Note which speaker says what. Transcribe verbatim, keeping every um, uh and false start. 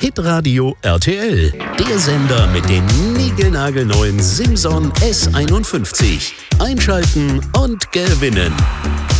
Speaker 1: Hitradio R T L. Der Sender mit dem niegelnagelneuen Simson S einundfünfzig. Einschalten und gewinnen.